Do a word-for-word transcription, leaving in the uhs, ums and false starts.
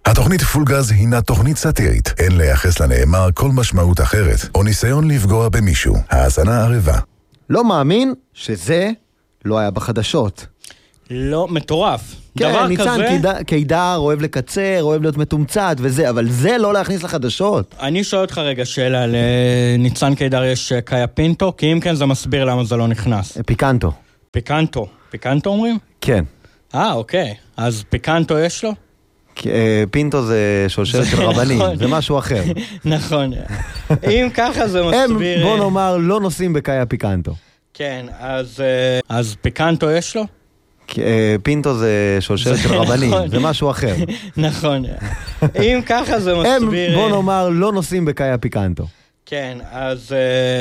התוכנית פולגז הינה תוכנית סאטירית. אין לייחס לנאמר כל משמעות אחרת, או ניסיון לפגוע במישהו. האזנה ערבה. לא מאמין שזה לא היה בחדשות. לא, מטורף. כן, דבר ניצן כזה... קידר, קידר, אוהב לקצר, אוהב להיות מתומצת וזה, אבל זה לא להכניס לחדשות. אני שואל אותך רגע שאלה, לניצן קידר יש קיה פינטו? כי אם כן זה מסביר למה זה לא נכנס. פיקנטו. פיקנטו. פיקנטו אומרים? כן. אה, אוקיי. אז פיקנטו יש לו? פינטו זה שושלת של רבנים, זה משהו אחר. נכון. אם ככה זה מסביר... הם, בוא נאמר, לא נוסעים בקיה פיקנטו. כן, אז, אז פיקנטו יש לו? פינטו זה שושלת של רבנים, זה משהו אחר. נכון. אם ככה זה מסביר... הם, בוא נאמר, לא נוסעים בקיה פיקנטו. כן, אז...